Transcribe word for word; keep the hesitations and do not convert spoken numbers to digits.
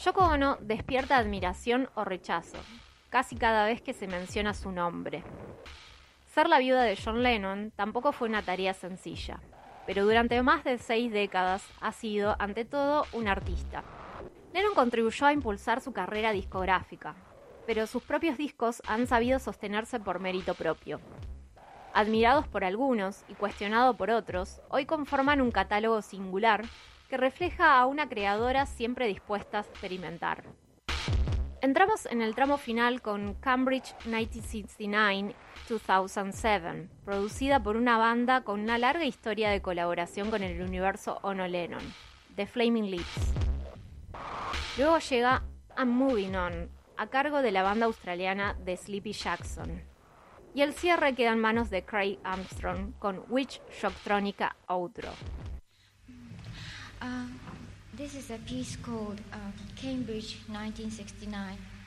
Yoko Ono despierta admiración o rechazo, casi cada vez que se menciona su nombre. Ser la viuda de John Lennon tampoco fue una tarea sencilla, pero durante más de seis décadas ha sido, ante todo, un artista. Lennon contribuyó a impulsar su carrera discográfica, pero sus propios discos han sabido sostenerse por mérito propio. Admirados por algunos y cuestionados por otros, hoy conforman un catálogo singular que refleja a una creadora siempre dispuesta a experimentar. Entramos en el tramo final con Cambridge mil novecientos sesenta y nueve a dos mil siete, producida por una banda con una larga historia de colaboración con el universo Ono-Lennon, The Flaming Lips. Luego llega I'm Moving On, a cargo de la banda australiana The Sleepy Jackson. Y el cierre queda en manos de Craig Armstrong con Witch Shocktronica Outro. Uh, this is a piece called uh, Cambridge nineteen sixty-nine.